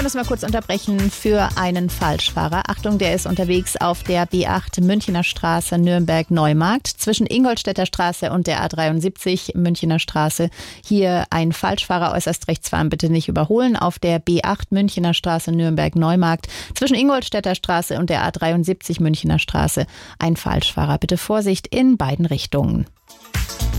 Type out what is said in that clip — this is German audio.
Da müssen wir kurz unterbrechen für einen Falschfahrer. Achtung, der ist unterwegs auf der B8 Münchener Straße, Nürnberg-Neumarkt. Zwischen Ingolstädter Straße und der A73 Münchener Straße. Hier ein Falschfahrer, äußerst rechts fahren, bitte nicht überholen. Auf der B8 Münchener Straße, Nürnberg-Neumarkt. Zwischen Ingolstädter Straße und der A73 Münchener Straße ein Falschfahrer. Bitte Vorsicht in beiden Richtungen.